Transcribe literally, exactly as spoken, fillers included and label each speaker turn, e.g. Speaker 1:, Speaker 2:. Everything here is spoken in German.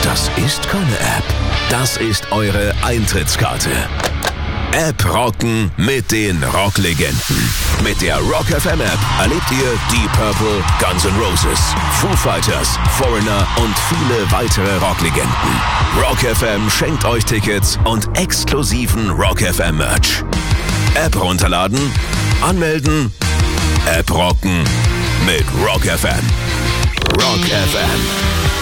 Speaker 1: Das ist keine App. Das ist eure Eintrittskarte. App rocken mit den Rocklegenden. Mit der Rock F M App erlebt ihr Deep Purple, Guns N' Roses, Foo Fighters, Foreigner und viele weitere Rocklegenden. Rock F M schenkt euch Tickets und exklusiven Rock F M Merch. App runterladen, anmelden, App rocken mit Rock F M. Rock F M.